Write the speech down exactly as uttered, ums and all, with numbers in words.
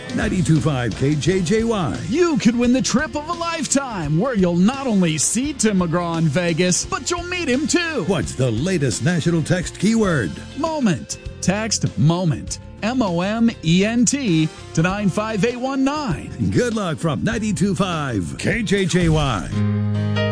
ninety-two point five K J J Y. You could win the trip of a lifetime, where you'll not only see Tim McGraw in Vegas, but you'll meet him too. What's the latest national text keyword? Moment. Text MOMENT. M O M E N T to nine five eight one nine. Good luck from ninety-two point five K J J Y.